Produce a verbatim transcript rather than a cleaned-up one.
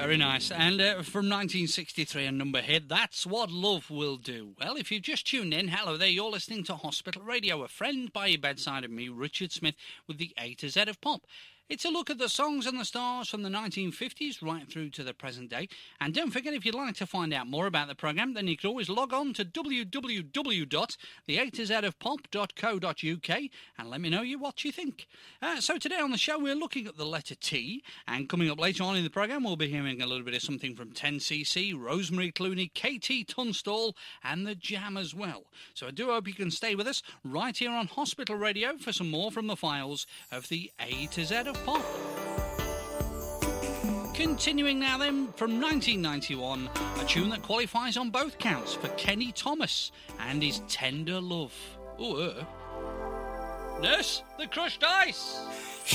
Very nice. And uh, from nineteen sixty-three, a number hit, That's What Love Will Do. Well, if you've just tuned in, hello there, you're listening to Hospital Radio, a friend by your bedside of me, Richard Smith, with the A to Z of pop. It's a look at the songs and the stars from the nineteen fifties right through to the present day. And don't forget, if you'd like to find out more about the programme, then you can always log on to w w w dot the a to z of pop dot co dot u k and let me know you what you think. Uh, so today on the show, we're looking at the letter T, and coming up later on in the programme, we'll be hearing a little bit of something from ten C C, Rosemary Clooney, K T Tunstall, and The Jam as well. So I do hope you can stay with us right here on Hospital Radio for some more from the files of the A to Z of Pop. Continuing now then, from nineteen ninety-one, a tune that qualifies on both counts for Kenny Thomas and his Tender Love. Oh, uh. Nurse, the crushed ice!